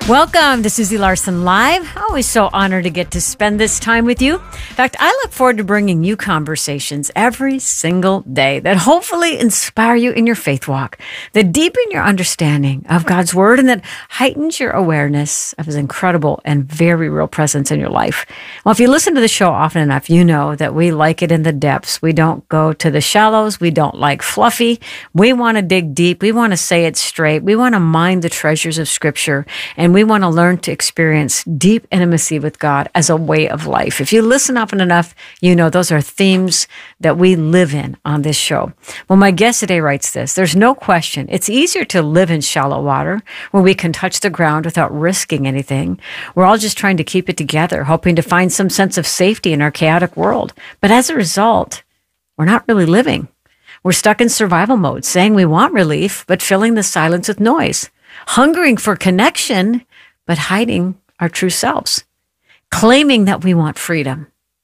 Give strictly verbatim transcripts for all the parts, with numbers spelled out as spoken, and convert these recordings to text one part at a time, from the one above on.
Welcome to Susie Larson Live. Always so honored to get to spend this time with you. In fact, I look forward to bringing you conversations every single day that hopefully inspire you in your faith walk, that deepen your understanding of God's Word, and that heightens your awareness of His incredible and very real presence in your life. Well, if you listen to the show often enough, you know that we like it in the depths. We don't go to the shallows. We don't like fluffy. We want to dig deep. We want to say it straight. We want to mine the treasures of Scripture, and we want to learn to experience deep intimacy with God as a way of life. If you listen often enough, you know those are themes that we live in on this show. Well, my guest today writes this: there's no question it's easier to live in shallow water where we can touch the ground without risking anything. We're all just trying to keep it together, hoping to find some sense of safety in our chaotic world. But as a result, we're not really living. We're stuck in survival mode, saying we want relief, but filling the silence with noise, hungering for connection, but hiding our true selves, claiming that we want freedom,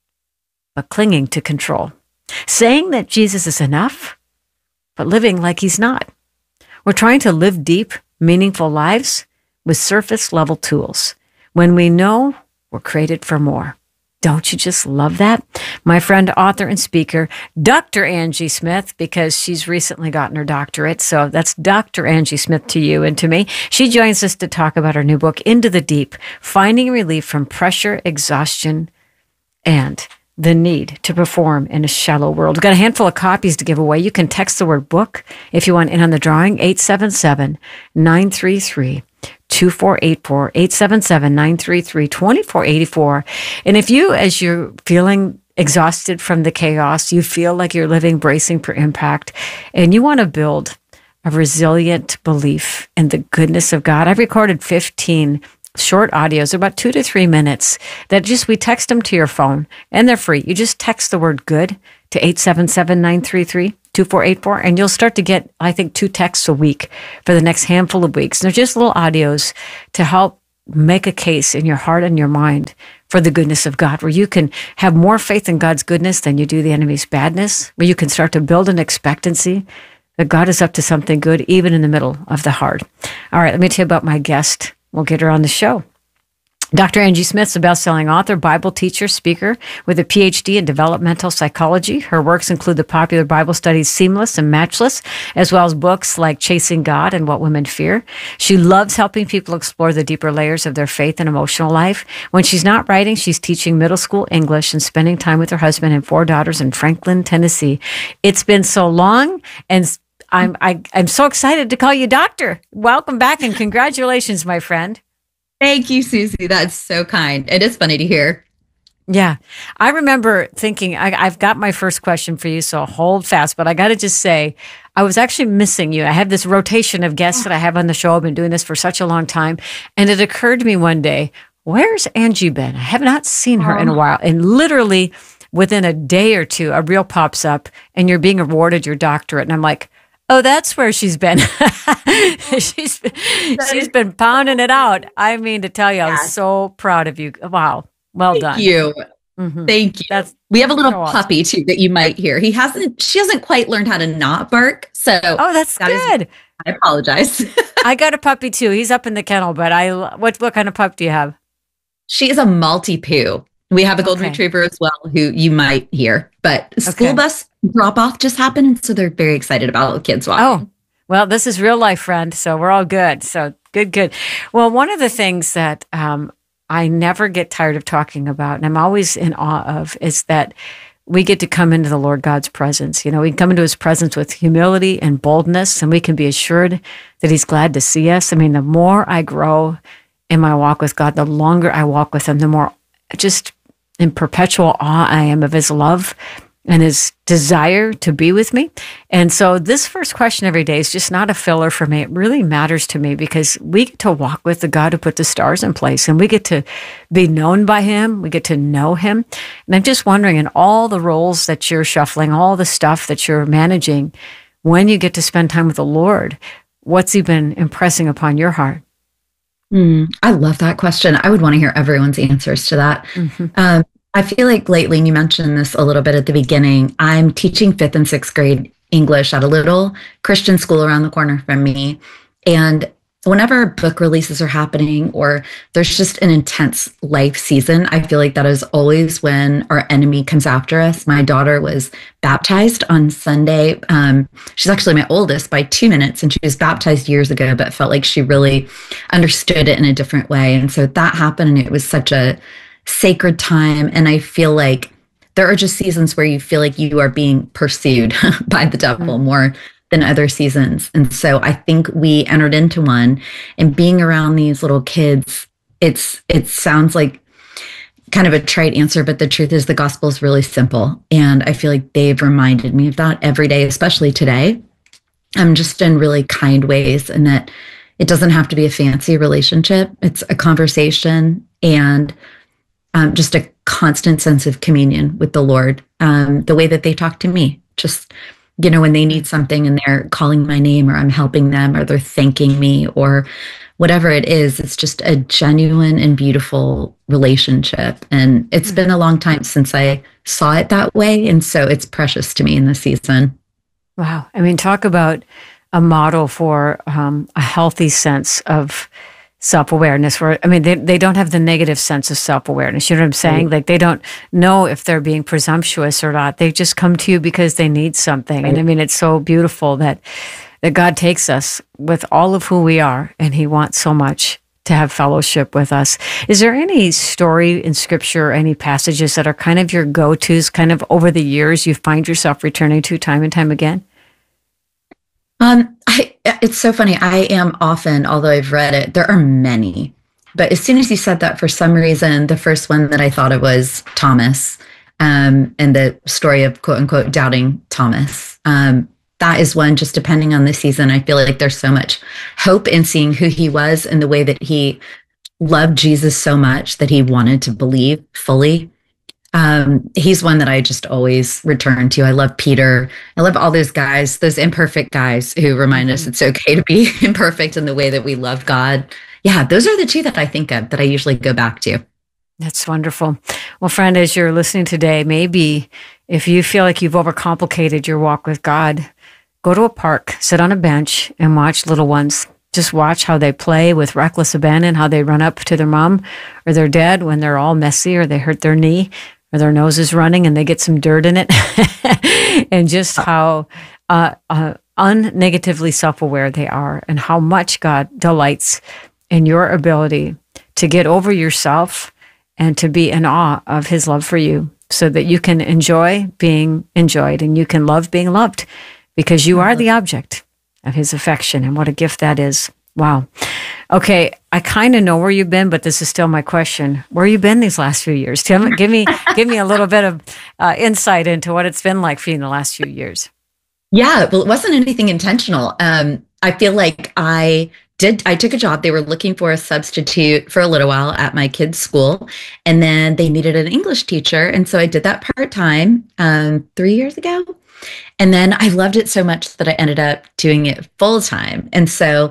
but clinging to control, saying that Jesus is enough, but living like He's not. We're trying to live deep, meaningful lives with surface-level tools when we know we're created for more. Don't you just love that? My friend, author, and speaker, Doctor Angie Smith, because she's recently gotten her doctorate. So that's Doctor Angie Smith to you and to me. She joins us to talk about her new book, Into the Deep, Finding Relief from Pressure, Exhaustion, and the Need to Perform in a Shallow World. We've got a handful of copies to give away. You can text the word book if you want in on the drawing, eight seven seven, nine three three, two four eight four, eight seven seven, nine three three, two four eight four. And if you, as you're feeling exhausted from the chaos, you feel like you're living bracing for impact, and you want to build a resilient belief in the goodness of God, I've recorded fifteen short audios, about two to three minutes, that just, we text them to your phone, and they're free. You just text the word good to eight seven seven, nine three three, two four eight four, and you'll start to get, I think, two texts a week for the next handful of weeks. And they're just little audios to help make a case in your heart and your mind for the goodness of God, where you can have more faith in God's goodness than you do the enemy's badness, where you can start to build an expectancy that God is up to something good, even in the middle of the hard. All right, let me tell you about my guest. We'll get her on the show. Doctor Angie Smith is a best-selling author, Bible teacher, speaker with a P H D in developmental psychology. Her works include the popular Bible studies Seamless and Matchless, as well as books like Chasing God and What Women Fear. She loves helping people explore the deeper layers of their faith and emotional life. When she's not writing, she's teaching middle school English and spending time with her husband and four daughters in Franklin, Tennessee. It's been so long, and I'm I, I'm so excited to call you doctor. Welcome back, and congratulations, my friend. Thank you, Susie. That's so kind. It is funny to hear. Yeah. I remember thinking, I, I've got my first question for you, so hold fast. But I got to just say, I was actually missing you. I have this rotation of guests that I have on the show. I've been doing this for such a long time. And it occurred to me one day, where's Angie been? I have not seen her in a while. And literally within a day or two, a reel pops up and you're being awarded your doctorate. And I'm like, oh, that's where she's been. she's been, she's been pounding it out. I mean, to tell you, I'm so proud of you. Wow. Well Thank done. Thank you. Mm-hmm. Thank you. That's we have a little so puppy awesome. too that you might hear. He hasn't, she hasn't quite learned how to not bark. So oh, that's that good. Is, I apologize. I got a puppy too. He's up in the kennel, but I, what, what kind of pup do you have? She is a Maltipoo. We have a golden okay. retriever as well, who you might hear, but school okay. bus drop off just happened. And so they're very excited about kids walking. Oh, well, this is real life, friend. So we're all good. So good, good. Well, one of the things that um, I never get tired of talking about, and I'm always in awe of, is that we get to come into the Lord God's presence. You know, we come into His presence with humility and boldness, and we can be assured that He's glad to see us. I mean, the more I grow in my walk with God, the longer I walk with Him, the more just in perpetual awe I am of His love and His desire to be with me. And so this first question every day is just not a filler for me. It really matters to me because we get to walk with the God who put the stars in place, and we get to be known by Him. We get to know Him. And I'm just wondering, in all the roles that you're shuffling, all the stuff that you're managing, when you get to spend time with the Lord, what's He been impressing upon your heart? Mm, I love that question. I would want to hear everyone's answers to that. Mm-hmm. Um, I feel like lately, and you mentioned this a little bit at the beginning, I'm teaching fifth and sixth grade English at a little Christian school around the corner from me. And whenever book releases are happening or there's just an intense life season, I feel like that is always when our enemy comes after us. My daughter was baptized on Sunday. Um, she's actually my oldest by two minutes, and she was baptized years ago, but felt like she really understood it in a different way. And so that happened, and it was such a sacred time. And I feel like there are just seasons where you feel like you are being pursued by the devil mm-hmm. more than other seasons. And so I think we entered into one, and being around these little kids, it's it sounds like kind of a trite answer, but the truth is the gospel is really simple. And I feel like they've reminded me of that every day, especially today. I'm just in really kind ways, and that it doesn't have to be a fancy relationship. It's a conversation and um, just a constant sense of communion with the Lord. Um, the way that they talk to me, just you know, when they need something and they're calling my name, or I'm helping them, or they're thanking me, or whatever it is, it's just a genuine and beautiful relationship. And it's been a long time since I saw it that way. And so it's precious to me in this season. Wow. I mean, talk about a model for um, a healthy sense of self-awareness, where, I mean, they, they don't have the negative sense of self-awareness. You know what I'm saying? Right. Like they don't know if they're being presumptuous or not. They just come to you because they need something. Right. And I mean, it's so beautiful that, that God takes us with all of who we are, and he wants so much to have fellowship with us. Is there any story in scripture, any passages that are kind of your go-tos, kind of over the years you find yourself returning to time and time again? Um, I, it's so funny. I am often, although I've read it, there are many. But as soon as you said that, for some reason, the first one that I thought of was Thomas, um, and the story of quote unquote doubting Thomas. Um, that is one, just depending on the season, I feel like there's so much hope in seeing who he was and the way that he loved Jesus so much that he wanted to believe fully. Um, he's one that I just always return to. I love Peter. I love all those guys, those imperfect guys who remind us it's okay to be imperfect in the way that we love God. Yeah, those are the two that I think of that I usually go back to. That's wonderful. Well, friend, as you're listening today, maybe if you feel like you've overcomplicated your walk with God, go to a park, sit on a bench, and watch little ones. Just watch how they play with reckless abandon, how they run up to their mom or their dad when they're all messy or they hurt their knee, or their nose is running and they get some dirt in it, and just how uh, uh, unnegatively self-aware they are, and how much God delights in your ability to get over yourself and to be in awe of his love for you, so that you can enjoy being enjoyed and you can love being loved, because you are the object of his affection. And what a gift that is. Wow. Okay, I kind of know where you've been, but this is still my question. Where you been these last few years? Tim, give me give me a little bit of uh, insight into what it's been like for you in the last few years. Yeah, well, it wasn't anything intentional. Um, I feel like I did. I took a job. They were looking for a substitute for a little while at my kids' school, and then they needed an English teacher, and so I did that part time um, three years ago. And then I loved it so much that I ended up doing it full time, and so.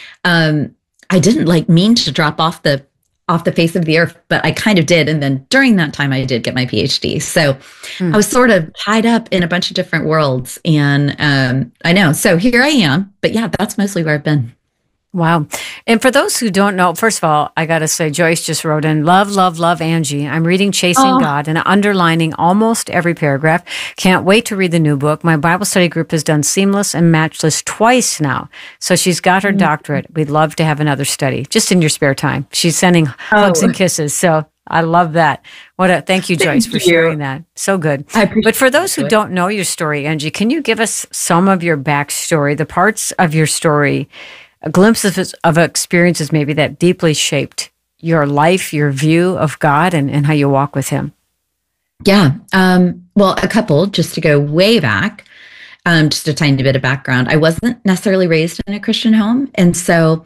Um, I didn't like mean to drop off the off the face of the earth, but I kind of did. And then during that time, I did get my PhD. So mm. I was sort of tied up in a bunch of different worlds. And um, I know. So here I am. But yeah, that's mostly where I've been. Wow. And for those who don't know, first of all, I got to say, Joyce just wrote in, love, love, love, Angie. I'm reading Chasing oh. God and underlining almost every paragraph. Can't wait to read the new book. My Bible study group has done Seamless and Matchless twice now. So she's got her mm-hmm. doctorate. We'd love to have another study, just in your spare time. She's sending oh. hugs and kisses. So I love that. What a thank you, Joyce, thank for you. sharing that. So good. But for those who don't know your story, Angie, can you give us some of your backstory, the parts of your story, a glimpse of, of experiences maybe that deeply shaped your life, your view of God, and, and how you walk with him? Yeah. Um, well, a couple, just to go way back, um, just a tiny bit of background. I wasn't necessarily raised in a Christian home. And so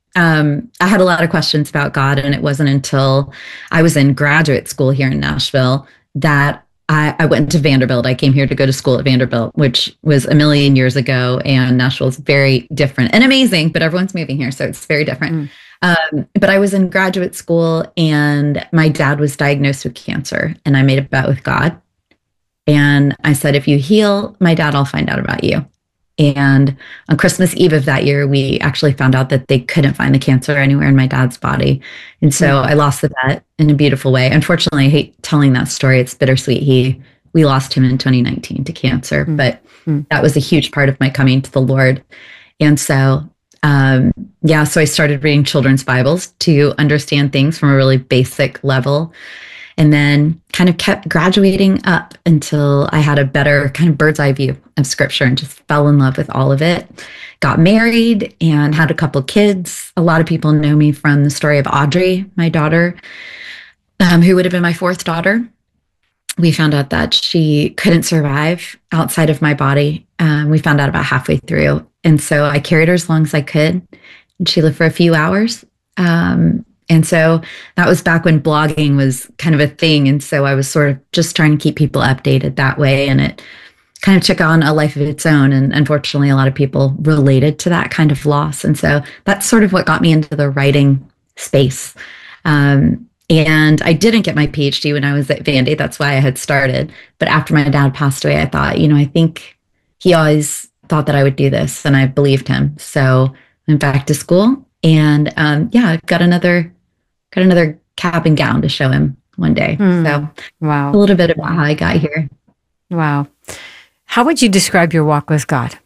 um, I had a lot of questions about God. And it wasn't until I was in graduate school here in Nashville that I, I went to Vanderbilt. I came here to go to school at Vanderbilt, which was a million years ago. And Nashville is very different and amazing, but everyone's moving here, so it's very different. Mm. Um, but I was in graduate school and my dad was diagnosed with cancer, and I made a bet with God. And I said, if you heal my dad, I'll find out about you. And on Christmas Eve of that year, we actually found out that they couldn't find the cancer anywhere in my dad's body. And so mm-hmm. I lost the bet in a beautiful way. Unfortunately, I hate telling that story. It's bittersweet. He, we lost him in twenty nineteen to cancer, mm-hmm. but mm-hmm. that was a huge part of my coming to the Lord. And so, um, yeah, so I started reading children's Bibles to understand things from a really basic level. And then kind of kept graduating up until I had a better kind of bird's eye view of scripture and just fell in love with all of it. Got married and had a couple kids. A lot of people know me from the story of Audrey, my daughter, um, who would have been my fourth daughter. We found out that she couldn't survive outside of my body. Um, we found out about halfway through. And so I carried her as long as I could. And she lived for a few hours. Um, And so that was back when blogging was kind of a thing. And so I was sort of just trying to keep people updated that way. And it kind of took on a life of its own. And unfortunately, a lot of people related to that kind of loss. And so that's sort of what got me into the writing space. Um, and I didn't get my PhD when I was at Vandy. That's why I had started. But after my dad passed away, I thought, you know, I think he always thought that I would do this. And I believed him. So I went back to school. And um, yeah, I've got another got another cap and gown to show him one day. Hmm. So wow. A little bit about how I got here. Wow. How would you describe your walk with God?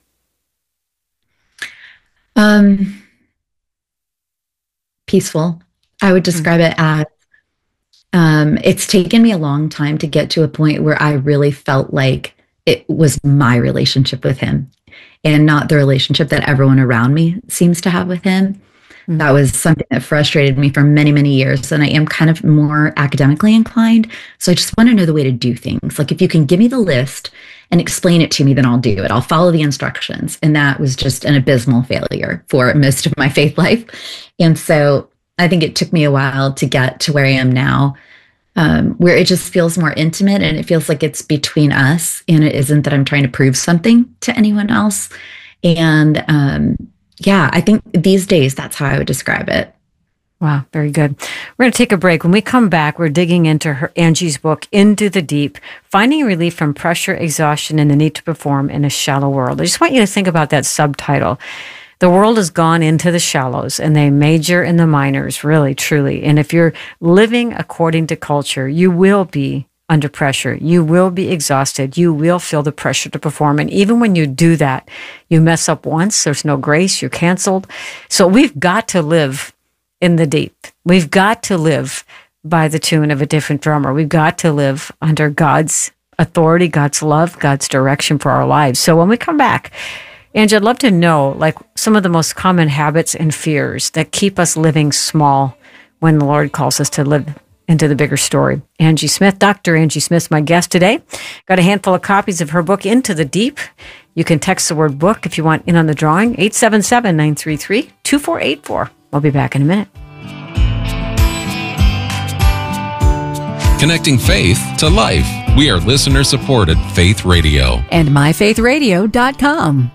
Um, peaceful. I would describe hmm. it as, um, it's taken me a long time to get to a point where I really felt like it was my relationship with him and not the relationship that everyone around me seems to have with him. That was something that frustrated me for many, many years. And I am kind of more academically inclined. So I just want to know the way to do things. Like if you can give me the list and explain it to me, then I'll do it. I'll follow the instructions. And that was just an abysmal failure for most of my faith life. And so I think it took me a while to get to where I am now, um, where it just feels more intimate and it feels like it's between us. And it isn't that I'm trying to prove something to anyone else. And, um, yeah, I think these days, that's how I would describe it. Wow, very good. We're going to take a break. When we come back, we're digging into her Angie's book, Into the Deep, Finding Relief from Pressure, Exhaustion, and the Need to Perform in a Shallow World. I just want you to think about that subtitle. The world has gone into the shallows, and they major in the minors, really, truly. And if you're living according to culture, you will be under pressure. You will be exhausted. You will feel the pressure to perform. And even when you do that, you mess up once, there's no grace, you're canceled. So we've got to live in the deep. We've got to live by the tune of a different drummer. We've got to live under God's authority, God's love, God's direction for our lives. So when we come back, Angie, I'd love to know, like, some of the most common habits and fears that keep us living small when the Lord calls us to live into the bigger story. Angie Smith, Doctor Angie Smith's my guest today. Got a handful of copies of her book, Into the Deep. You can text the word book if you want in on the drawing, eight seven seven, nine three three, two four eight four. I'll be back in a minute. Connecting faith to life. We are listener-supported Faith Radio. And my faith radio dot com.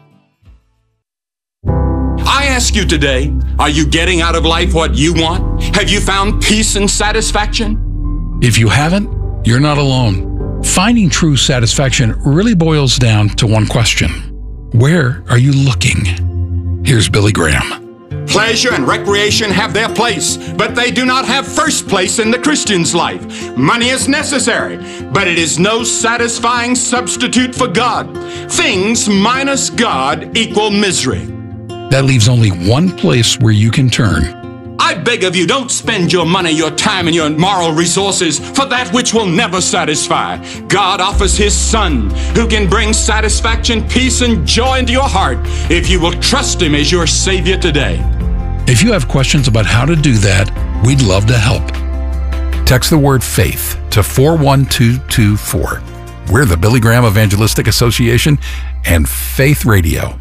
I ask you today, are you getting out of life what you want? Have you found peace and satisfaction? If you haven't, you're not alone. Finding true satisfaction really boils down to one question. Where are you looking? Here's Billy Graham. Pleasure and recreation have their place, but they do not have first place in the Christian's life. Money is necessary, but it is no satisfying substitute for God. Things minus God equal misery. That leaves only one place where you can turn. I beg of you, don't spend your money, your time, and your moral resources for that which will never satisfy. God offers His Son, who can bring satisfaction, peace, and joy into your heart if you will trust Him as your Savior today. If you have questions about how to do that, we'd love to help. Text the word FAITH to four one two two four. We're the Billy Graham Evangelistic Association and Faith Radio.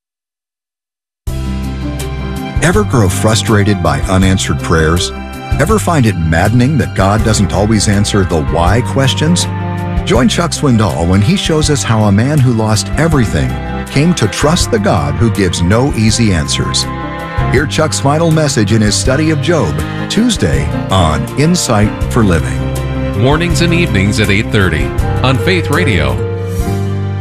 Ever grow frustrated by unanswered prayers? Ever find it maddening that God doesn't always answer the why questions? Join Chuck Swindoll when he shows us how a man who lost everything came to trust the God who gives no easy answers. Hear Chuck's final message in his study of Job, Tuesday on Insight for Living. Mornings and evenings at eight thirty on Faith Radio.